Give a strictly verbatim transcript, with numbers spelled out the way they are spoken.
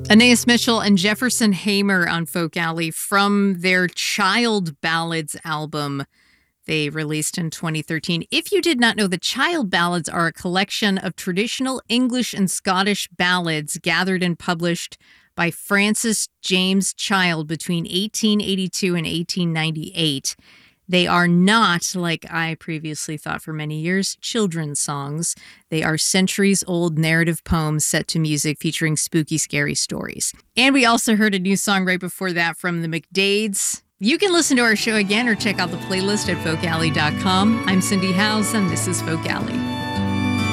Anais Mitchell and Jefferson Hamer on Folk Alley from their Child Ballads album they released in twenty thirteen. If you did not know, the Child Ballads are a collection of traditional English and Scottish ballads gathered and published by Francis James Child between eighteen eighty-two and eighteen ninety-eight. They are not, like I previously thought for many years, children's songs. They are centuries-old narrative poems set to music featuring spooky, scary stories. And we also heard a new song right before that from the McDades. You can listen to our show again or check out the playlist at folk alley dot com. I'm Cindy Howes, and this is Folk Alley.